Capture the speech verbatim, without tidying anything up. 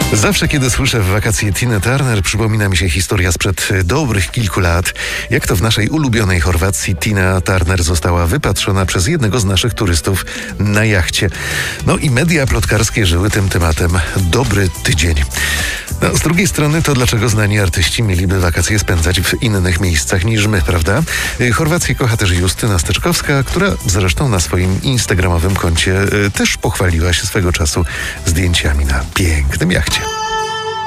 Zawsze, kiedy słyszę w wakacje Tinę Turner, przypomina mi się historia sprzed dobrych kilku lat. Jak to w naszej ulubionej Chorwacji Tina Turner została wypatrzona przez jednego z naszych turystów na jachcie. No i media plotkarskie żyły tym tematem dobry tydzień. No, z drugiej strony to dlaczego znani artyści mieliby wakacje spędzać w innych miejscach niż my, prawda? Chorwację kocha też Justyna Steczkowska, która zresztą na swoim instagramowym koncie też pochwaliła się swego czasu zdjęciami na pięknym jachcie.